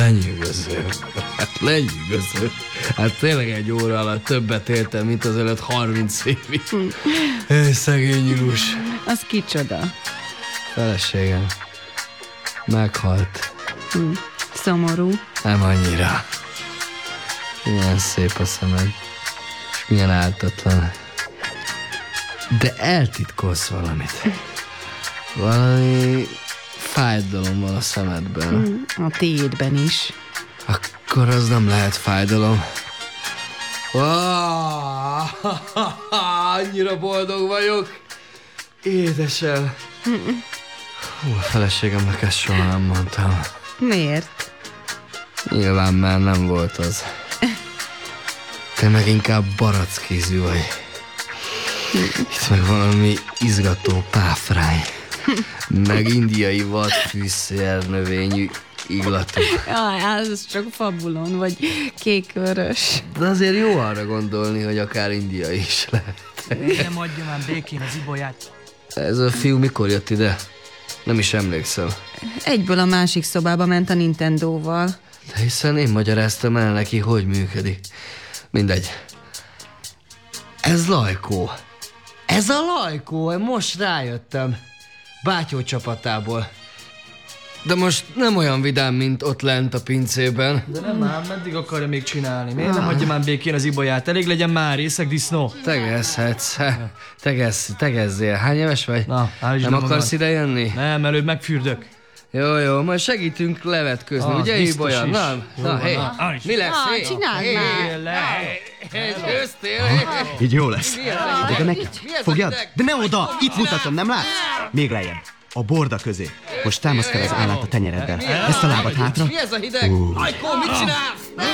Lenyűgöző. Lenyűgöző. Hát tényleg egy óra alatt többet éltem, mint az előtt 30 évig. Szegény nyúlus. Az kicsoda? Feleségem. Meghalt. Szomorú. Nem annyira. Milyen szép a szemed. És milyen ártatlan. De eltitkolsz valamit. Valami fájdalom van a szemedben. A tiédben is. Akkor az nem lehet fájdalom. Annyira boldog vagyok. Édesem. A feleségemnek ezt soha nem mondtam. Miért? Nyilván már nem volt az. Te meg inkább barackkézű vagy. Itt meg valami izgató páfrány. Meg indiai vadfűszer növényű illatú. Ez csak fabulon, vagy kékvörös. De azért jó arra gondolni, hogy akár indiai is lehet. Nem adja már békén az ibolyát. Ez a fiú mikor jött ide? Nem is emlékszem. Egyből a másik szobába ment a Nintendóval. De hiszen én magyaráztam el neki, hogy működik. Mindegy. Ez Lajkó. Ez a Lajkó, most rájöttem. Bátyó csapatából. De most nem olyan vidám, mint ott lent a pincében. De nem ám, meddig akarja még csinálni? Miért nem hagyja már békén az ibolyát? Elég legyen már részeg disznó. Tegezhetsz. Tegezzél. Hány éves vagy? Na, nem akarsz ide jönni? Nem, előbb megfürdök. Jó, majd segítünk levetközni, ugye Ibolya? Na, hé, mi lesz? Csináld már! Győztél? Így jó lesz. De neki. Fogjad? De ne oda! Itt mutatom, nem látsz? Még lejjebb. A borda közé. Most támaszd fel az állát a tenyereddel. Ezt a lábad hátra. Mi ez a hideg? Lajkó, mit csinálsz?